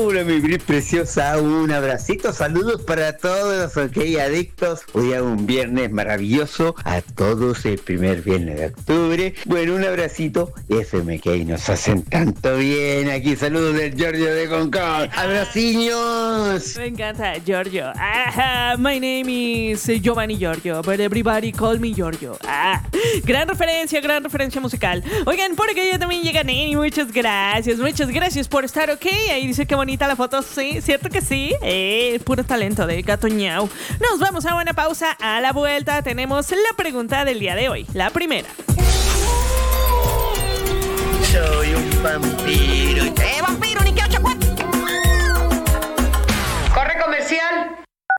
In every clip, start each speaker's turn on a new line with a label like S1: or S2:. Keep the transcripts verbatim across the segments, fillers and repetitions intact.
S1: Hola, mi Bri preciosa, un abracito, saludos para todos los OK adictos. Hoy es un viernes maravilloso, a todos el primer viernes de octubre. Bueno, un abracito, F M K nos hacen tanto bien. Aquí saludos del Giorgio de Concón. ¡Abraciños!
S2: Me encanta, Giorgio. Ah, my name is Giovanni Giorgio, but everybody call me Giorgio. Ah, gran referencia, gran referencia musical. Oigan, por acá ya también llega Neni, muchas gracias, muchas gracias por estar OK. Ahí dice que bonita la foto, sí, ¿cierto que sí? Eh, puro talento de Gato Ñau. Nos vamos a una pausa. A la vuelta tenemos la pregunta del día de hoy. La primera.
S1: Soy un vampiro.
S3: ¡Eh, vampiro, ni que ocho cuatro! ¡Corre comercial!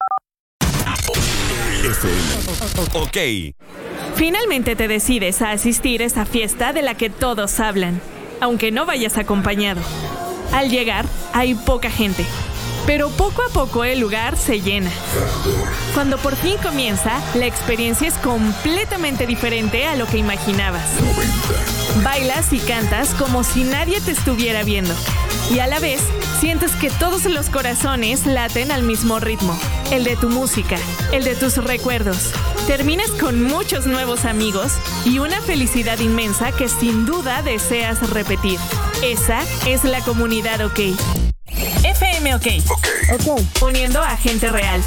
S4: OK.
S2: Finalmente te decides a asistir a esta fiesta de la que todos hablan, aunque no vayas acompañado. Al llegar, hay poca gente, pero poco a poco el lugar se llena. Cuando por fin comienza, la experiencia es completamente diferente a lo que imaginabas. Bailas y cantas como si nadie te estuviera viendo. Y a la vez, sientes que todos los corazones laten al mismo ritmo. El de tu música, el de tus recuerdos. Terminas con muchos nuevos amigos y una felicidad inmensa que sin duda deseas repetir. Esa es la comunidad OK. F M OK. OK. Uniendo a gente real.